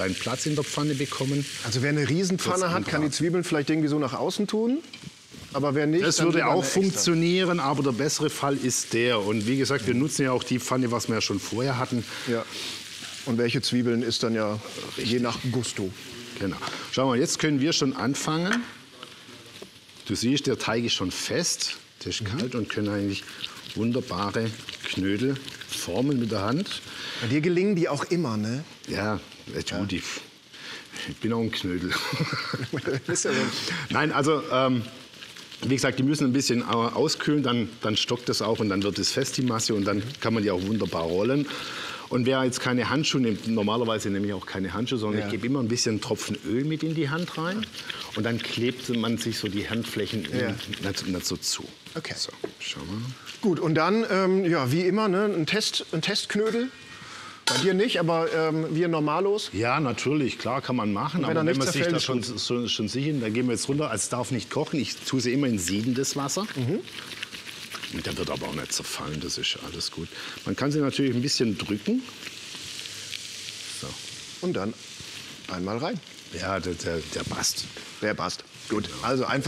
einen Platz in der Pfanne bekommen. Also wer eine Riesenpfanne hat, kann die Zwiebeln vielleicht irgendwie so nach außen tun. Aber wer nicht, das dann würde lieber auch eine extra. funktionieren, aber der bessere Fall ist der. Und wie gesagt, wir nutzen ja auch die Pfanne, was wir ja schon vorher hatten. Ja. Und welche Zwiebeln ist dann ja je nach Gusto. Genau. Schau mal, jetzt können wir schon anfangen. Du siehst, der Teig ist schon fest, der ist kalt und können eigentlich wunderbare Knödel formen mit der Hand. Bei dir gelingen die auch immer, ne? Ja, gut, ich bin auch ein Knödel. Ist ja so. Nein, also wie gesagt, die müssen ein bisschen auskühlen, dann stockt das auch und dann wird es fest, die Masse, und dann kann man die auch wunderbar rollen. Und wer jetzt keine Handschuhe nimmt, normalerweise nehme ich auch keine Handschuhe, sondern ich gebe immer ein bisschen einen Tropfen Öl mit in die Hand rein und dann klebt man sich so die Handflächen nicht so zu. Okay. So, schau mal. Gut, und dann, ja, wie immer, ne, ein Testknödel. Bei dir nicht, aber wir Normalos. Ja, natürlich, klar kann man machen. Wenn Aber wenn man nichts sich da zerfällt, schon sicher, da gehen wir jetzt runter. Es darf nicht kochen. Ich tue sie immer in siedendes Wasser. Und der wird aber auch nicht zerfallen, das ist alles gut. Man kann sie natürlich ein bisschen drücken. So. Und dann einmal rein. Ja, der passt. Der passt. Gut, also einfach.